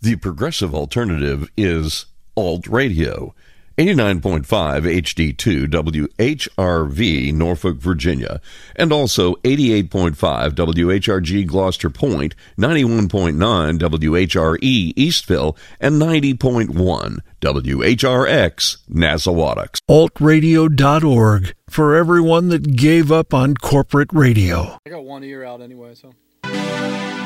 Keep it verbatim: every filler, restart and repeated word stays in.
The progressive alternative is Alt Radio. eighty-nine point five H D two W H R V, Norfolk, Virginia, and also eighty-eight point five W H R G Gloucester Point, ninety-one point nine W H R E Eastville, and ninety point one W H R X Nassauattucks. alt radio dot org for everyone that gave up on corporate radio. I got one ear out anyway, so...